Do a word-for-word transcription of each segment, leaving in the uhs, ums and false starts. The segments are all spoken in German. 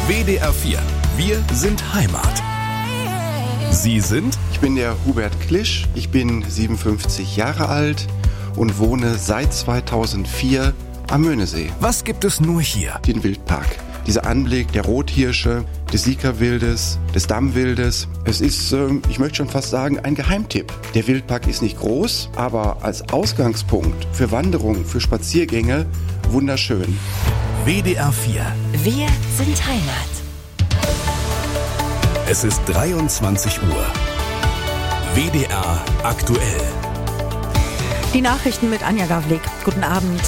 W D R vier. Wir sind Heimat. Sie sind? Ich bin der Hubert Klisch, ich bin siebenundfünfzig Jahre alt und wohne seit zweitausendvier am Möhnesee. Was gibt es nur hier? Den Wildpark. Dieser Anblick der Rothirsche, des Siegerwildes, des Dammwildes. Es ist, ich möchte schon fast sagen, ein Geheimtipp. Der Wildpark ist nicht groß, aber als Ausgangspunkt für Wanderungen, für Spaziergänge wunderschön. W D R vier. Wir sind Heimat. Es ist dreiundzwanzig Uhr. W D R aktuell. Die Nachrichten mit Anja Gavlik. Guten Abend.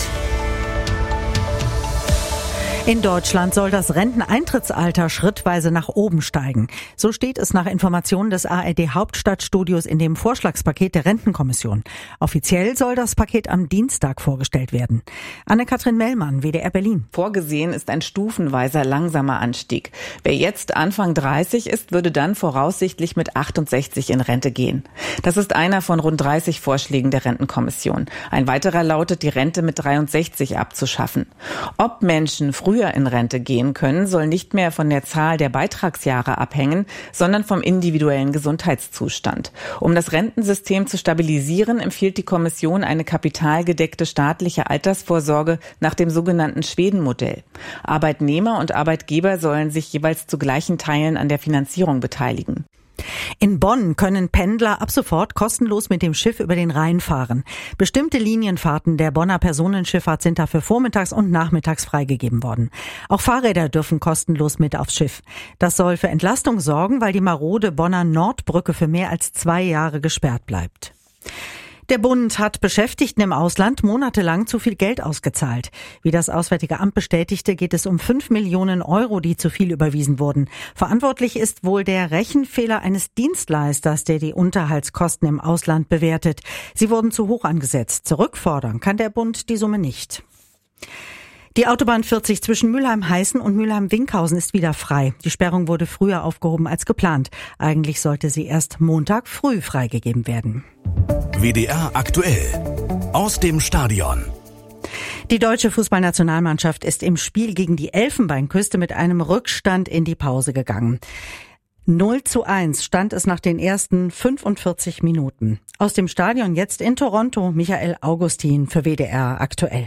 In Deutschland soll das Renteneintrittsalter schrittweise nach oben steigen. So steht es nach Informationen des A R D-Hauptstadtstudios in dem Vorschlagspaket der Rentenkommission. Offiziell soll das Paket am Dienstag vorgestellt werden. Anne-Kathrin Mellmann, W D R Berlin. Vorgesehen ist ein stufenweiser langsamer Anstieg. Wer jetzt Anfang dreißig ist, würde dann voraussichtlich mit achtundsechzig in Rente gehen. Das ist einer von rund dreißig Vorschlägen der Rentenkommission. Ein weiterer lautet, die Rente mit dreiundsechzig abzuschaffen. Ob Menschen früher in Rente gehen können, soll nicht mehr von der Zahl der Beitragsjahre abhängen, sondern vom individuellen Gesundheitszustand. Um das Rentensystem zu stabilisieren, empfiehlt die Kommission eine kapitalgedeckte staatliche Altersvorsorge nach dem sogenannten Schweden-Modell. Arbeitnehmer und Arbeitgeber sollen sich jeweils zu gleichen Teilen an der Finanzierung beteiligen. In Bonn können Pendler ab sofort kostenlos mit dem Schiff über den Rhein fahren. Bestimmte Linienfahrten der Bonner Personenschifffahrt sind dafür vormittags und nachmittags freigegeben worden. Auch Fahrräder dürfen kostenlos mit aufs Schiff. Das soll für Entlastung sorgen, weil die marode Bonner Nordbrücke für mehr als zwei Jahre gesperrt bleibt. Der Bund hat Beschäftigten im Ausland monatelang zu viel Geld ausgezahlt. Wie das Auswärtige Amt bestätigte, geht es um fünf Millionen Euro, die zu viel überwiesen wurden. Verantwortlich ist wohl der Rechenfehler eines Dienstleisters, der die Unterhaltskosten im Ausland bewertet. Sie wurden zu hoch angesetzt. Zurückfordern kann der Bund die Summe nicht. Die Autobahn vierzig zwischen Mülheim-Heißen und Mülheim-Winkhausen ist wieder frei. Die Sperrung wurde früher aufgehoben als geplant. Eigentlich sollte sie erst Montag früh freigegeben werden. W D R aktuell. Aus dem Stadion. Die deutsche Fußballnationalmannschaft ist im Spiel gegen die Elfenbeinküste mit einem Rückstand in die Pause gegangen. null zu eins stand es nach den ersten fünfundvierzig Minuten. Aus dem Stadion jetzt in Toronto, Michael Augustin für W D R aktuell.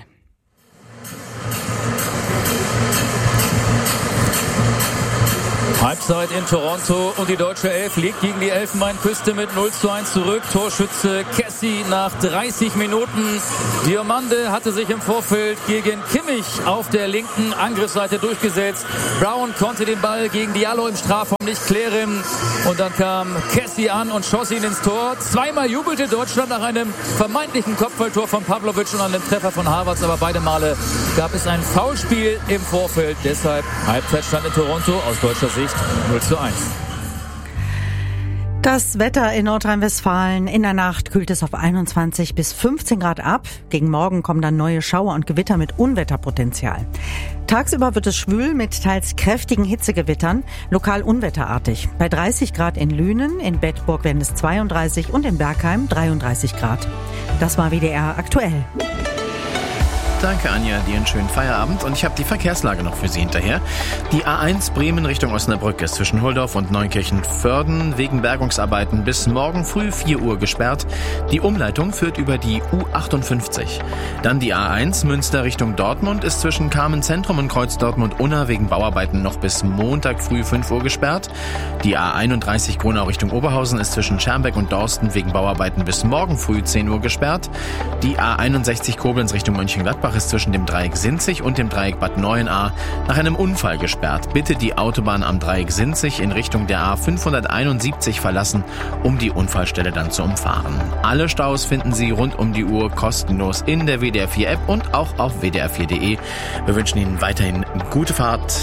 Halbzeit in Toronto und die deutsche Elf liegt gegen die Elfenbeinküste mit null zu eins zurück. Torschütze Kessie nach dreißig Minuten. Diomande hatte sich im Vorfeld gegen Kimmich auf der linken Angriffsseite durchgesetzt. Brown konnte den Ball gegen Diallo im Strafraum nicht klären. Und dann kam Kessie an und schoss ihn ins Tor. Zweimal jubelte Deutschland nach einem vermeintlichen Kopfballtor von Pavlovic und einem Treffer von Havertz. Aber beide Male gab es ein Foulspiel im Vorfeld. Deshalb Halbzeitstand in Toronto aus deutscher Sicht null zu eins. Das Wetter in Nordrhein-Westfalen. In der Nacht kühlt es auf einundzwanzig bis fünfzehn Grad ab. Gegen Morgen kommen dann neue Schauer und Gewitter mit Unwetterpotenzial. Tagsüber wird es schwül mit teils kräftigen Hitzegewittern, lokal unwetterartig. Bei dreißig Grad in Lünen, in Bedburg werden es zweiunddreißig und in Bergheim dreiunddreißig Grad. Das war W D R aktuell. Danke, Anja, dir einen schönen Feierabend. Und ich habe die Verkehrslage noch für Sie hinterher. Die A eins Bremen Richtung Osnabrück ist zwischen Holdorf und Neukirchen-Vörden wegen Bergungsarbeiten bis morgen früh vier Uhr gesperrt. Die Umleitung führt über die U achtundfünfzig. Dann die A eins Münster Richtung Dortmund ist zwischen Carmen-Zentrum und Kreuz Dortmund-Unna wegen Bauarbeiten noch bis Montag früh fünf Uhr gesperrt. Die A einunddreißig Gronau Richtung Oberhausen ist zwischen Schermbeck und Dorsten wegen Bauarbeiten bis morgen früh zehn Uhr gesperrt. Die A einundsechzig Koblenz Richtung Mönchengladbach ist zwischen dem Dreieck Sinzig und dem Dreieck Bad Neuenahr nach einem Unfall gesperrt. Bitte die Autobahn am Dreieck Sinzig in Richtung der A fünfhunderteinundsiebzig verlassen, um die Unfallstelle dann zu umfahren. Alle Staus finden Sie rund um die Uhr kostenlos in der W D R vier App und auch auf w d r vier punkt de. Wir wünschen Ihnen weiterhin gute Fahrt.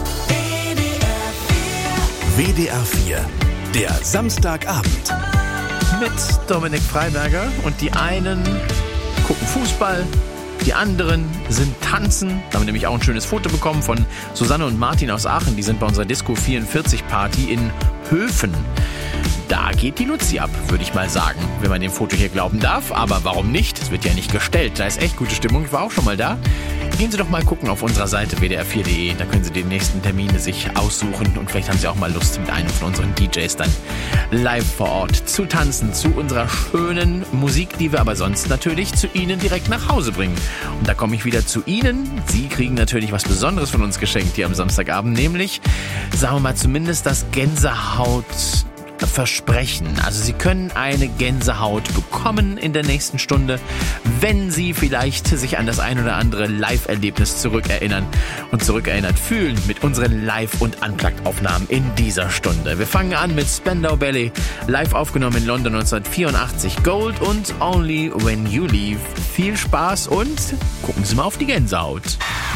W D R vier, der Samstagabend. Mit Dominik Freiberger und die einen gucken Fußball, die anderen sind tanzen. Da haben wir nämlich auch ein schönes Foto bekommen von Susanne und Martin aus Aachen. Die sind bei unserer Disco vierundvierzig Party in Höfen. Da geht die Luzi ab, würde ich mal sagen, wenn man dem Foto hier glauben darf. Aber warum nicht? Es wird ja nicht gestellt. Da ist echt gute Stimmung. Ich war auch schon mal da. gehen Sie doch mal gucken auf unserer Seite w d r vier punkt d e. Da können Sie die nächsten Termine sich aussuchen und vielleicht haben Sie auch mal Lust, mit einem von unseren D Js dann live vor Ort zu tanzen zu unserer schönen Musik, die wir aber sonst natürlich zu Ihnen direkt nach Hause bringen. Und da komme ich wieder zu Ihnen. Sie kriegen natürlich was Besonderes von uns geschenkt hier am Samstagabend, nämlich, sagen wir mal, zumindest das Gänsehaut Versprechen. Also Sie können eine Gänsehaut bekommen in der nächsten Stunde, wenn Sie vielleicht sich an das ein oder andere Live-Erlebnis zurückerinnern und zurückerinnert fühlen mit unseren Live- und Unplugged-Aufnahmen in dieser Stunde. Wir fangen an mit Spandau Ballet, live aufgenommen in London neunzehnhundertvierundachtzig, Gold und Only When You Leave. Viel Spaß und gucken Sie mal auf die Gänsehaut.